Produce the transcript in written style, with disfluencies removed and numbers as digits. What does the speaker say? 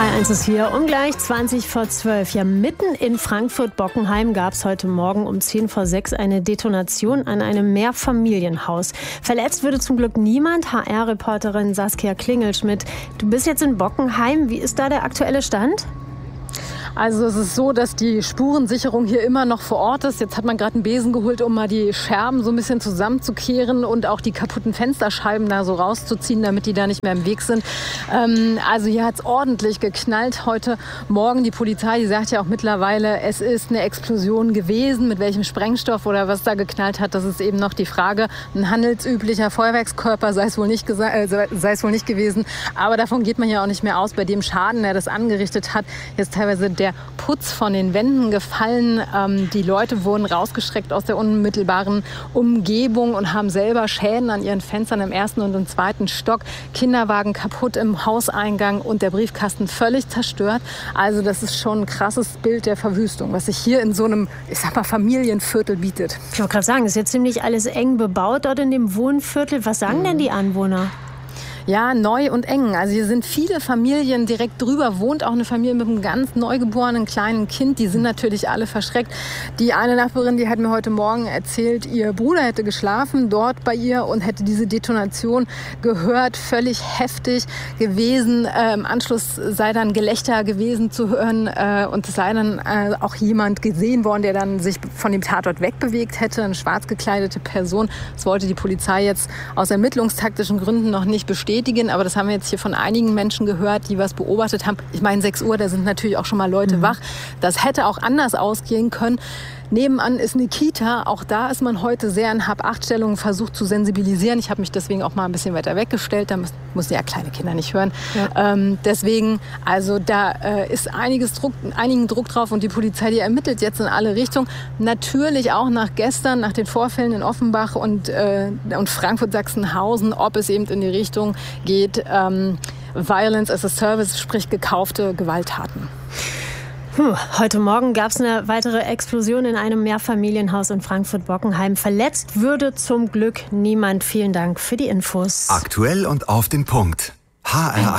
H1 ist hier um gleich 20:12. Ja, mitten in Frankfurt-Bockenheim gab es heute Morgen um 5:10 eine Detonation an einem Mehrfamilienhaus. Verletzt wurde zum Glück niemand. HR-Reporterin Saskia Klingelschmidt, du bist jetzt in Bockenheim. Wie ist da der aktuelle Stand? Also es ist so, dass die Spurensicherung hier immer noch vor Ort ist. Jetzt hat man gerade einen Besen geholt, um mal die Scherben so ein bisschen zusammenzukehren und auch die kaputten Fensterscheiben da so rauszuziehen, damit die da nicht mehr im Weg sind. Also hier hat es ordentlich geknallt heute Morgen. Die Polizei, die sagt ja auch mittlerweile, es ist eine Explosion gewesen. Mit welchem Sprengstoff oder was da geknallt hat, das ist eben noch die Frage. Ein handelsüblicher Feuerwerkskörper sei es wohl nicht gewesen. Aber davon geht man ja auch nicht mehr aus. Bei dem Schaden, der das angerichtet hat, ist teilweise der Putz von den Wänden gefallen. Die Leute wurden rausgeschreckt aus der unmittelbaren Umgebung und haben selber Schäden an ihren Fenstern im 1. und im 2. Stock. Kinderwagen kaputt im Hauseingang und der Briefkasten völlig zerstört. Also das ist schon ein krasses Bild der Verwüstung, was sich hier in so einem, ich sag mal, Familienviertel bietet. Ich wollte gerade sagen, es ist jetzt ziemlich alles eng bebaut dort in dem Wohnviertel. Was sagen denn die Anwohner? Ja, neu und eng. Also hier sind viele Familien direkt drüber, wohnt auch eine Familie mit einem ganz neugeborenen kleinen Kind. Die sind natürlich alle verschreckt. Die eine Nachbarin, die hat mir heute Morgen erzählt, ihr Bruder hätte geschlafen dort bei ihr und hätte diese Detonation gehört, völlig heftig gewesen. Im Anschluss sei dann Gelächter gewesen zu hören und es sei dann auch jemand gesehen worden, der dann sich von dem Tatort wegbewegt hätte, eine schwarz gekleidete Person. Das wollte die Polizei jetzt aus ermittlungstaktischen Gründen noch nicht bestätigen, aber das haben wir jetzt hier von einigen Menschen gehört, die was beobachtet haben. Ich meine, 6 Uhr, da sind natürlich auch schon mal Leute wach. Das hätte auch anders ausgehen können. Nebenan ist eine Kita. Auch da ist man heute sehr in Hab-Acht-Stellung versucht zu sensibilisieren. Ich habe mich deswegen auch mal ein bisschen weiter weggestellt. Da müssen ja kleine Kinder nicht hören. Ja. Deswegen, also da ist einigen Druck drauf und die Polizei, die ermittelt jetzt in alle Richtungen. Natürlich auch nach gestern, nach den Vorfällen in Offenbach und Frankfurt-Sachsenhausen, ob es eben in die Richtung geht, Violence as a Service, sprich gekaufte Gewalttaten. Heute Morgen gab es eine weitere Explosion in einem Mehrfamilienhaus in Frankfurt-Bockenheim. Verletzt würde zum Glück niemand. Vielen Dank für die Infos. Aktuell und auf den Punkt. HR